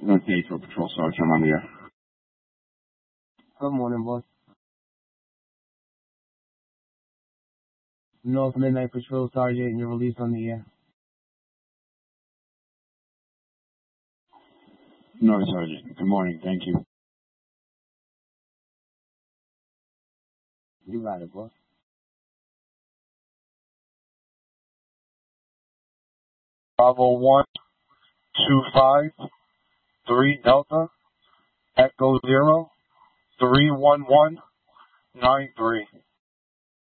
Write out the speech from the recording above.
North Gatesville Patrol Sergeant, I'm on the air. Good morning, boss. North Midnight Patrol Sergeant, you're released on the air. North Sergeant, good morning, thank you. You got it, boss. Bravo 125 3 Delta Echo 0 31193.